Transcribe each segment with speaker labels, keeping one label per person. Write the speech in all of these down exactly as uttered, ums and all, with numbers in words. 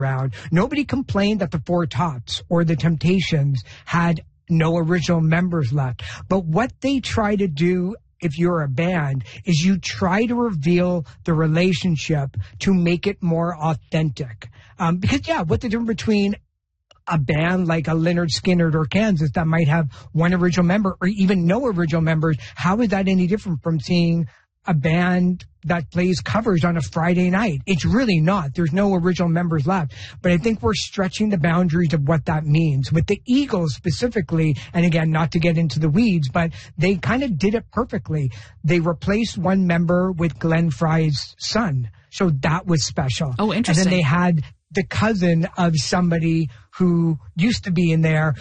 Speaker 1: around. Nobody complained that the Four Tops or the Temptations had no original members left. But what they try to do, if you're a band, is you try to reveal the relationship to make it more authentic. Um, because, yeah, what's the difference between a band like a Lynyrd Skynyrd or Kansas that might have one original member or even no original members? How is that any different from seeing a band that plays covers on a Friday night? It's really not. There's no original members left. But I think we're stretching the boundaries of what that means. With the Eagles specifically, and again, not to get into the weeds, but they kind of did it perfectly. They replaced one member with Glenn Frey's son. So that was special.
Speaker 2: Oh, interesting.
Speaker 1: And then they had the cousin of somebody who used to be in there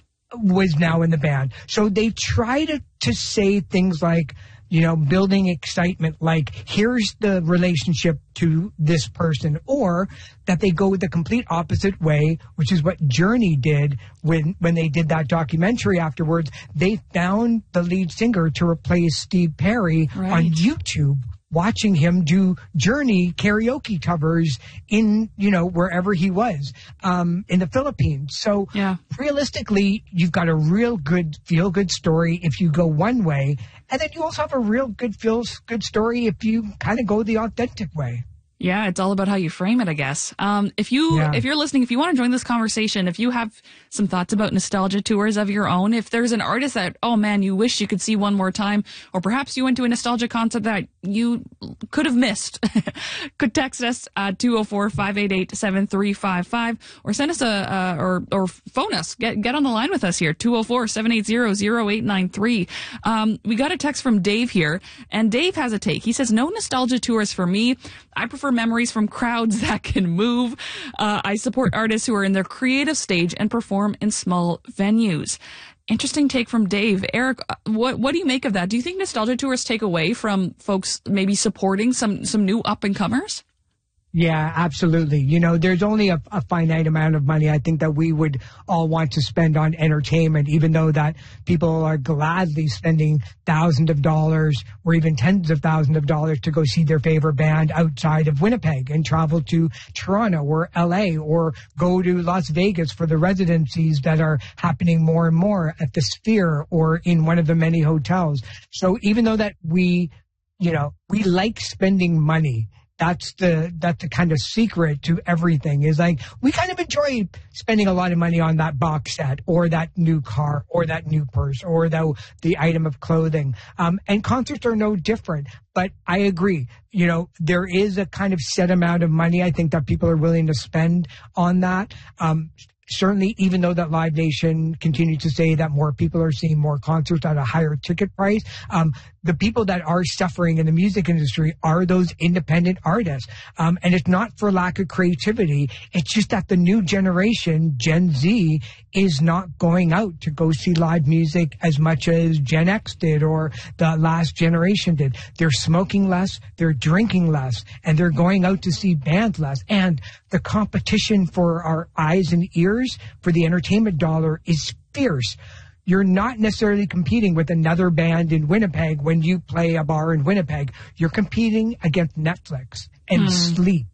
Speaker 1: was now in the band. So they try to, to say things like, you know, building excitement, like here's the relationship to this person, or that they go the complete opposite way, which is what Journey did when, when they did that documentary afterwards. They found the lead singer to replace Steve Perry
Speaker 2: right.
Speaker 1: on YouTube, watching him do Journey karaoke covers in, you know, wherever he was, um, in the Philippines. So
Speaker 2: yeah.
Speaker 1: realistically, you've got a real good, feel-good story if you go one way, and then you also have a real good, feel-good story if you kind of go the authentic way.
Speaker 2: Yeah, it's all about how you frame it, I guess. Um, if you,
Speaker 1: Yeah.
Speaker 2: if you're listening, if you want to join this conversation, if you have some thoughts about nostalgia tours of your own, if there's an artist that, oh man, you wish you could see one more time, or perhaps you went to a nostalgia concert that you could have missed, could text us at two oh four, five eight eight, seven three five five, or send us a, uh, or, or phone us, get, get on the line with us here, two oh four, seven eight zero, zero eight nine three. Um, we got a text from Dave here, and Dave has a take. He says, no nostalgia tours for me. I prefer memories from crowds that can move. Uh, I support artists who are in their creative stage and perform in small venues. Interesting take from Dave. Eric, what what do you make of that? Do you think nostalgia tours take away from folks maybe supporting some, some new up-and-comers?
Speaker 1: Yeah, absolutely. You know, there's only a, a finite amount of money I think that we would all want to spend on entertainment, even though that people are gladly spending thousands of dollars or even tens of thousands of dollars to go see their favorite band outside of Winnipeg and travel to Toronto or L A or go to Las Vegas for the residencies that are happening more and more at the Sphere or in one of the many hotels. So even though that we, you know, we like spending money, That's the that's the kind of secret to everything, is like we kind of enjoy spending a lot of money on that box set or that new car or that new purse or the, the item of clothing. Um, and concerts are no different. But I agree, you know, there is a kind of set amount of money I think that people are willing to spend on that. Um, Certainly, even though that Live Nation continues to say that more people are seeing more concerts at a higher ticket price, um, the people that are suffering in the music industry are those independent artists. Um, and it's not for lack of creativity. It's just that the new generation, Gen Z, is not going out to go see live music as much as Gen X did or the last generation did. They're smoking less, they're drinking less, and they're going out to see bands less. And the competition for our eyes and ears for the entertainment dollar is fierce. You're not necessarily competing with another band in Winnipeg when you play a bar in Winnipeg. You're competing against Netflix and
Speaker 2: hmm.
Speaker 1: sleep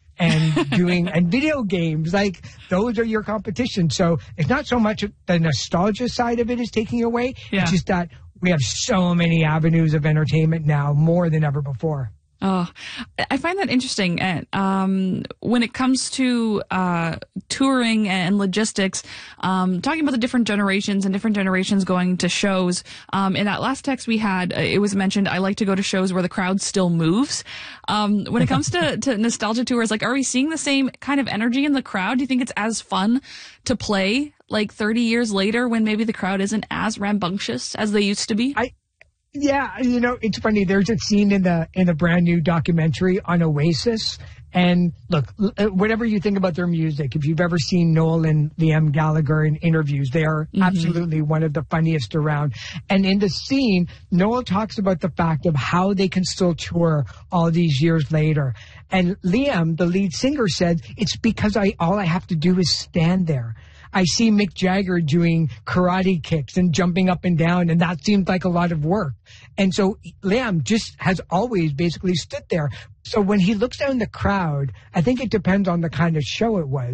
Speaker 1: and doing and video games. Like, those are your competition. So it's not so much the nostalgia side of it is taking away.
Speaker 2: Yeah.
Speaker 1: It's just that we have so many avenues of entertainment now, more than ever before.
Speaker 2: Oh, I find that interesting. And um, when it comes to uh, touring and logistics, um, talking about the different generations and different generations going to shows. Um, in that last text we had, it was mentioned, I like to go to shows where the crowd still moves. Um, when it comes to, to nostalgia tours, like, are we seeing the same kind of energy in the crowd? Do you think it's as fun to play like thirty years later when maybe the crowd isn't as rambunctious as they used to be?
Speaker 1: I Yeah, you know, it's funny. There's a scene in the in the brand new documentary on Oasis. And look, whatever you think about their music, if you've ever seen Noel and Liam Gallagher in interviews, they are mm-hmm. absolutely one of the funniest around. And in the scene, Noel talks about the fact of how they can still tour all these years later. And Liam, the lead singer, said, it's because I all I have to do is stand there. I see Mick Jagger doing karate kicks and jumping up and down, and that seems like a lot of work. And so Liam just has always basically stood there. So when he looks down the crowd, I think it depends on the kind of show it was.